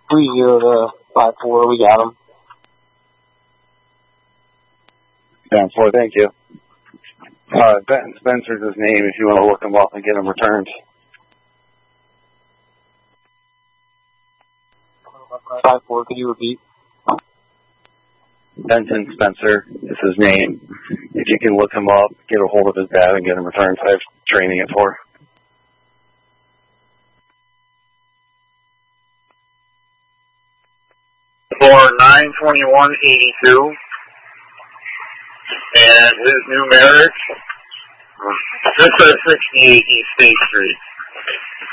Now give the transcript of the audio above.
30 to 54, we got him. Down 4, thank you. Benton Spencer's his name if you want to look him up and get him returned. 54, could you repeat? Benton Spencer is his name. If you can look him up, get a hold of his dad and get him returned. I have training at 4. For 92182 and his numeric 668 East State Street.